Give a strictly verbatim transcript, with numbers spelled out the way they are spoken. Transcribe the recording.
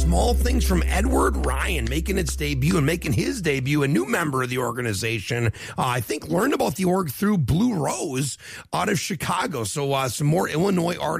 Small things from Edward Ryan making its debut and making his debut, a new member of the organization. Uh, I think learned about the org through Blue Rose out of Chicago. So uh, some more Illinois artists